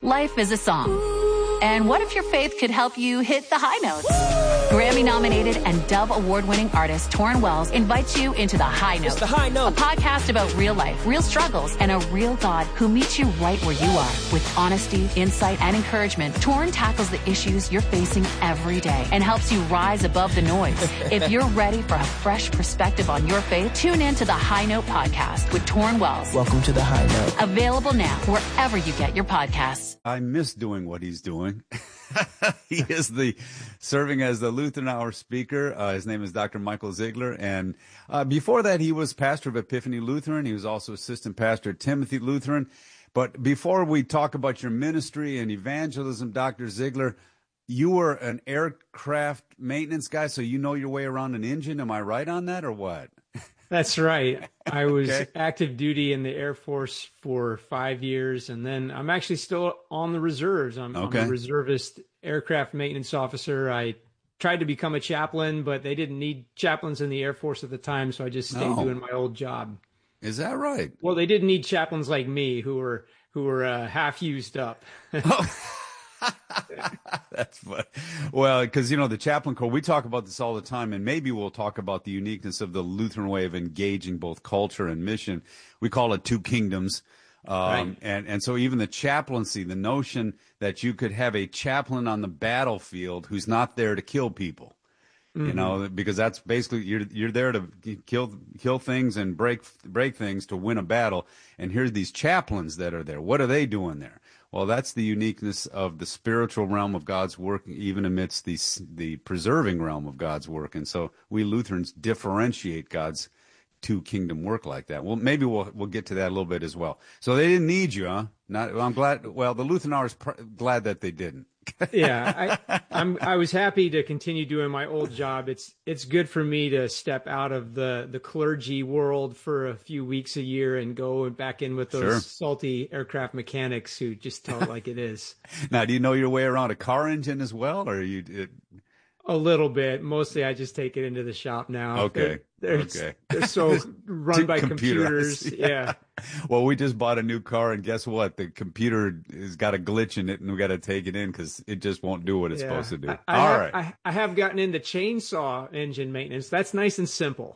Life is a song. And what if your faith could help you hit the high notes? Grammy-nominated and Dove Award-winning artist Torrin Wells invites you into The High Note. It's The High Note. A podcast about real life, real struggles, and a real God who meets you right where you are. With honesty, insight, and encouragement, Torrin tackles the issues you're facing every day and helps you rise above the noise. If you're ready for a fresh perspective on your faith, tune in to The High Note podcast with Torrin Wells. Welcome to The High Note. Available now wherever you get your podcasts. I miss doing what he's doing. He is serving as the Lutheran Hour speaker. His name is Dr. Michael Ziegler. And before that, he was pastor of Epiphany Lutheran. He was also assistant pastor at Timothy Lutheran. But before we talk about your ministry and evangelism, Dr. Ziegler, you were an aircraft maintenance guy, so you know your way around an engine. Am I right on that or what? That's right. I was active duty in the Air Force for 5 years, and then I'm actually still on the reserves. I'm a reservist aircraft maintenance officer. I tried to become a chaplain, but they didn't need chaplains in the Air Force at the time, so I just stayed doing my old job. Is that right? Well, they didn't need chaplains like me who were half used up. That's funny. Well, because, the chaplain corps, we talk about this all the time, and maybe we'll talk about the uniqueness of the Lutheran way of engaging both culture and mission. We call it two kingdoms. Right. And so even the chaplaincy, the notion that you could have a chaplain on the battlefield who's not there to kill people, because that's basically, you're there to kill things and break things to win a battle. And here's these chaplains that are there. What are they doing there? Well, that's the uniqueness of the spiritual realm of God's work, even amidst the preserving realm of God's work. And so we Lutherans differentiate God's two-kingdom work like that. Well, maybe we'll get to that a little bit as well. So they didn't need you, huh? I'm glad. Well, the Lutheran Hour is glad that they didn't. Yeah, I was happy to continue doing my old job. It's good for me to step out of the clergy world for a few weeks a year and go back in with those salty aircraft mechanics who just tell it like it is. Now, do you know your way around a car engine as well, or A little bit. Mostly, I just take it into the shop now. Okay. They're so run by computers. Yeah. Well, we just bought a new car, and guess what? The computer has got a glitch in it, and we got to take it in because it just won't do what it's supposed to do. I have gotten into chainsaw engine maintenance. That's nice and simple.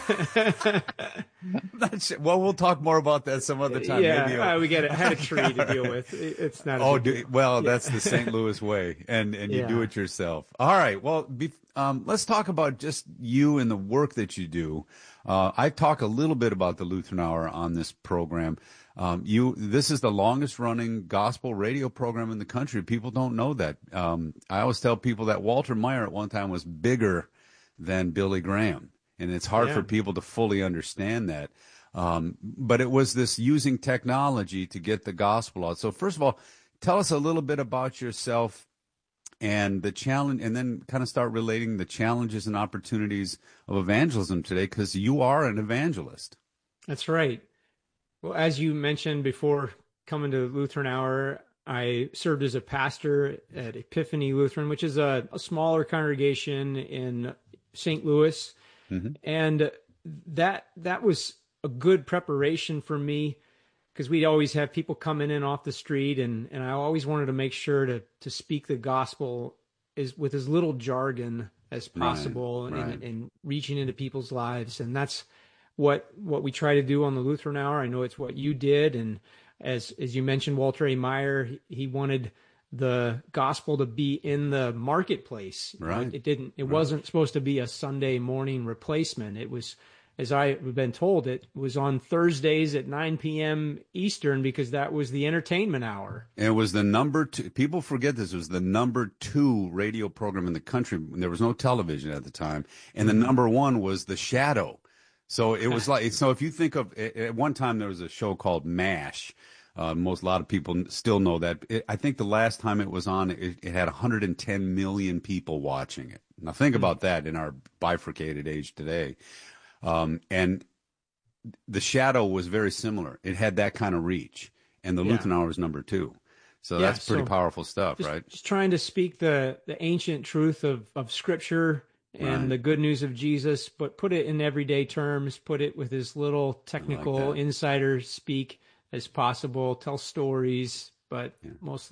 Well, we'll talk more about that some other time. Yeah, maybe I had a tree to deal with. It's not. That's the St. Louis way, and you do it yourself. All right. Well, let's talk about just you and the work that you do. I talk a little bit about the Lutheran Hour on this program. This is the longest running gospel radio program in the country. People don't know that. I always tell people that Walter Maier at one time was bigger than Billy Graham, and it's hard for people to fully understand that. But it was this using technology to get the gospel out. So first of all, tell us a little bit about yourself and the challenge, and then kind of start relating the challenges and opportunities of evangelism today, because you are an evangelist. That's right. Well, as you mentioned before coming to Lutheran Hour, I served as a pastor at Epiphany Lutheran, which is a smaller congregation in St. Louis. Mm-hmm. And that was a good preparation for me, because we'd always have people coming in off the street, and I always wanted to make sure to speak the gospel with as little jargon as possible, right. And reaching into people's lives. And that's what we try to do on the Lutheran Hour. I know it's what you did. And as you mentioned, Walter A. Maier, he wanted the gospel to be in the marketplace. Right. It wasn't supposed to be a Sunday morning replacement. It was, as I've been told, it was on Thursdays at 9 p.m. Eastern, because that was the entertainment hour. And it was the number 2. People forget this. It was the number 2 radio program in the country. There was no television at the time. And the number 1 was The Shadow. So it was like, so if you think of, at one time there was a show called MASH. A lot of people still know that. I think the last time it was on, it had 110 million people watching it. Now think about that in our bifurcated age today. And The Shadow was very similar. It had that kind of reach, and the Lutheran Hour was number 2. So that's pretty powerful stuff, right? Just trying to speak the ancient truth of Scripture and the good news of Jesus, but put it in everyday terms, put it with as little technical insider speak as possible, tell stories, but mostly